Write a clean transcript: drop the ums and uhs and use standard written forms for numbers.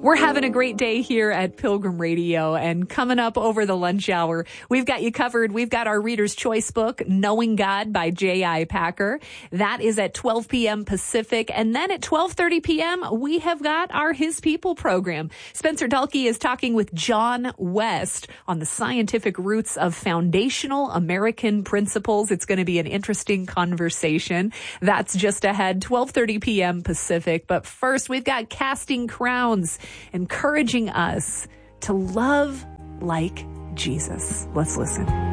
We're having a great day here at Pilgrim Radio, and coming up over the lunch hour, we've got you covered. We've got our Reader's Choice book, Knowing God by J.I. Packer. That is at 12 p.m. Pacific. And then at 12:30 p.m., we have got our His People program. Spencer Dulke is talking with John West on the scientific roots of foundational American principles. It's going to be an interesting conversation. That's just ahead, 12:30 p.m. Pacific. But first, we've got Casting Crowns, encouraging us to love like Jesus. Let's listen.